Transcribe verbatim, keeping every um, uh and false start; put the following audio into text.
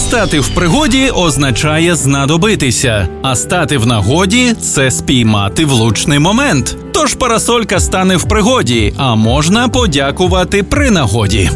Стати в пригоді означає знадобитися, а стати в нагоді – це спіймати влучний момент. Тож парасолька стане в пригоді, а можна подякувати при нагоді.